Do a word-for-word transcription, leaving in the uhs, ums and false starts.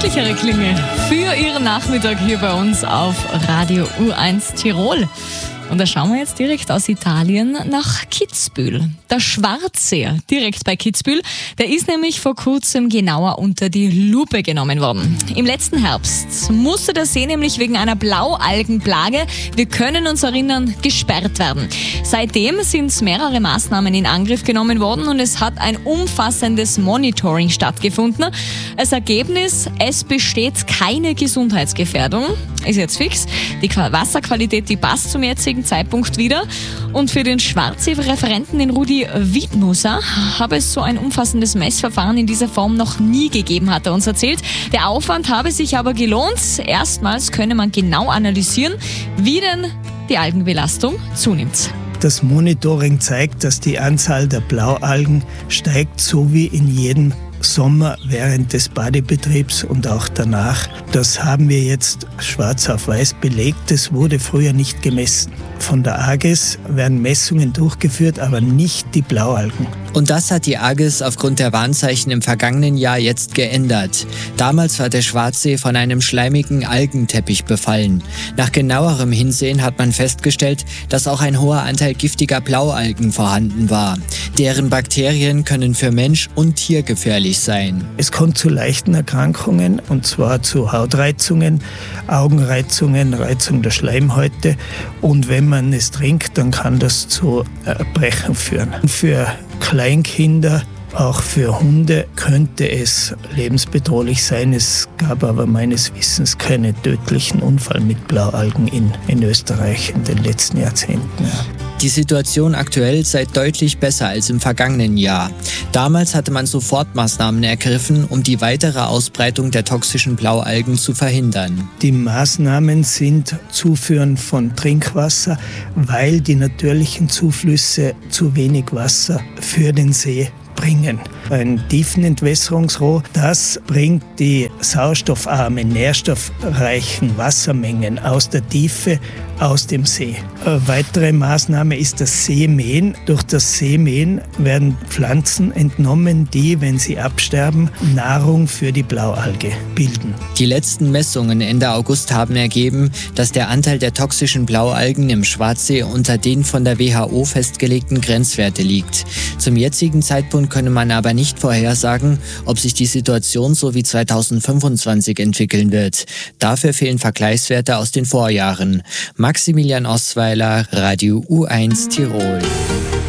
gemütlichere Klinge für Ihren Nachmittag hier bei uns auf Radio U eins Tirol. Und da schauen wir jetzt direkt aus Italien nach Kitzbühel. Der Schwarzsee, direkt bei Kitzbühel, der ist nämlich vor kurzem genauer unter die Lupe genommen worden. Im letzten Herbst musste der See nämlich wegen einer Blaualgenplage, wir können uns erinnern, gesperrt werden. Seitdem sind mehrere Maßnahmen in Angriff genommen worden und es hat ein umfassendes Monitoring stattgefunden. Als Ergebnis, es besteht keine Gesundheitsgefährdung, ist jetzt fix. Die Wasserqualität, die passt zum jetzigen Zeitpunkt wieder. Und für den Schwarzsee-Referenten, den Rudi Wiedmusser, habe es so ein umfassendes Messverfahren in dieser Form noch nie gegeben, hat er uns erzählt. Der Aufwand habe sich aber gelohnt. Erstmals könne man genau analysieren, wie denn die Algenbelastung zunimmt. Das Monitoring zeigt, dass die Anzahl der Blaualgen steigt, so wie in jedem Sommer während des Badebetriebs und auch danach. Das haben wir jetzt schwarz auf weiß belegt. Das wurde früher nicht gemessen. Von der A G E S werden Messungen durchgeführt, aber nicht die Blaualgen. Und das hat die A G E S aufgrund der Warnzeichen im vergangenen Jahr jetzt geändert. Damals war der Schwarzsee von einem schleimigen Algenteppich befallen. Nach genauerem Hinsehen hat man festgestellt, dass auch ein hoher Anteil giftiger Blaualgen vorhanden war. Deren Bakterien können für Mensch und Tier gefährlich sein. Es kommt zu leichten Erkrankungen, und zwar zu Hautreizungen, Augenreizungen, Reizung der Schleimhäute. Und wenn man es trinkt, dann kann das zu Erbrechen führen. Für Kleinkinder, auch für Hunde, könnte es lebensbedrohlich sein. Es gab aber meines Wissens keine tödlichen Unfall mit Blaualgen in, in Österreich in den letzten Jahrzehnten. Ja. Die Situation aktuell sei deutlich besser als im vergangenen Jahr. Damals hatte man Sofortmaßnahmen ergriffen, um die weitere Ausbreitung der toxischen Blaualgen zu verhindern. Die Maßnahmen sind Zuführen von Trinkwasser, weil die natürlichen Zuflüsse zu wenig Wasser für den See bringen. Ein Tiefenentwässerungsrohr, das bringt die sauerstoffarmen, nährstoffreichen Wassermengen aus der Tiefe aus dem See. Eine weitere Maßnahme ist das Seemähen. Durch das Seemähen werden Pflanzen entnommen, die, wenn sie absterben, Nahrung für die Blaualge bilden. Die letzten Messungen Ende August haben ergeben, dass der Anteil der toxischen Blaualgen im Schwarzsee unter den von der W H O festgelegten Grenzwerte liegt. Zum jetzigen Zeitpunkt könne man aber nicht vorhersagen, ob sich die Situation so wie zweitausendfünfundzwanzig entwickeln wird. Dafür fehlen Vergleichswerte aus den Vorjahren. Maximilian Osweiler, Radio U eins Tirol.